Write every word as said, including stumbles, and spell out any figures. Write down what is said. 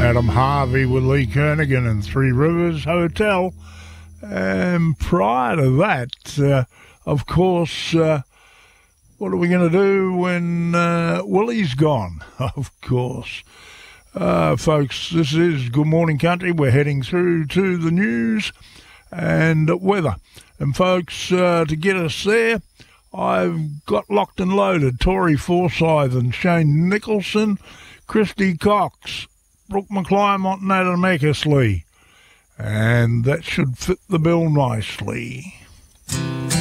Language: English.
Adam Harvey with Lee Kernaghan and Three Rivers Hotel. And prior to that, uh, of course, uh, what are we going to do when uh, Willie's gone? Of course. Uh, folks, this is Good Morning Country. We're heading through to the news and weather. And folks, uh, to get us there, I've got locked and loaded Tori Forsyth and Shane Nicholson, Christy Cox, Brooke McClymont and Adam Eckersley. And that should fit the bill nicely.